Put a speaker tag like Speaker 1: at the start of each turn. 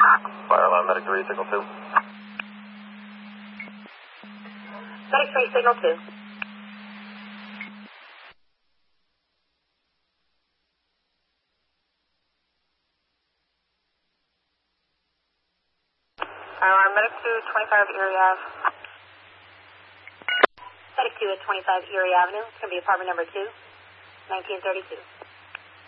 Speaker 1: Fire alarm, medic 3, signal 2.
Speaker 2: Medic 3, signal 2. Fire alarm, medic 2, 25 Erie Ave. Medic 2 at 25 Erie Avenue. It's going to be apartment number 2, 1932.